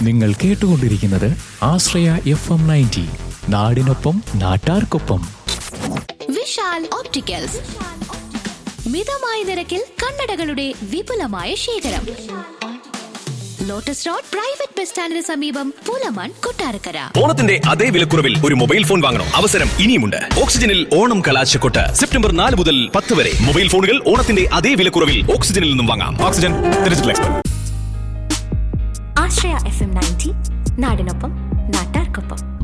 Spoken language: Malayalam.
നിങ്ങൾ കേട്ടുകൊണ്ടിരിക്കുന്നത് ആശ്രയ FM 90, നാടിനൊപ്പം നാട്ടാർക്കൊപ്പം. വിശാൽ ഓപ്റ്റിക്കൽസ്, മിതമായ നിരക്കിൽ കണ്ണടകളുടെ വിപുലമായ ശേഖരം. ലോട്ടസ് റോഡ് പ്രൈവറ്റ് ബസ് സ്റ്റാൻഡിന് സമീപം, പൂലമാൻ, കൊട്ടാരക്കര. ഓണത്തിന്റെ അതേ വിലക്കുറവിൽ ഒരു മൊബൈൽ ഫോൺ വാങ്ങണം. അവസരം ഇനിയുമുണ്ട്. ഓക്സിജനിൽ ഓണം കലാശക്കൊട്ട് സെപ്റ്റംബർ 4 മുതൽ 10 വരെ. മൊബൈൽ ഫോണുകൾ ഓണത്തിന്റെ അതേ വിലക്കുറവിൽ ഓക്സിജനിൽ നിന്നും വാങ്ങാം. Oxygen digital expert. ആശ്രയ FM 90, നാടിനൊപ്പം നാട്ടാർക്കൊപ്പം.